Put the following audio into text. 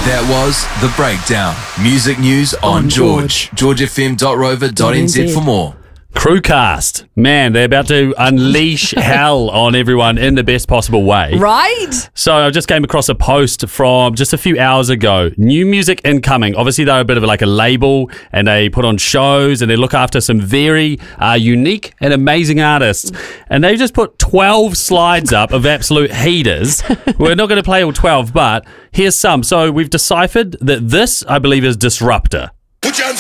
That was The Breakdown. Music news on George. georgefm.rover.nz for more. Crewcast. Man, they're about to unleash hell on everyone in the best possible way. Right? So I just came across a post from just a few hours ago. New music incoming. Obviously, they're a bit of like a label, and they put on shows, and they look after some very unique and amazing artists. And they just put 12 slides up of absolute heaters. We're not going to play all 12, but here's some. So we've deciphered that this, I believe, is Disruptor.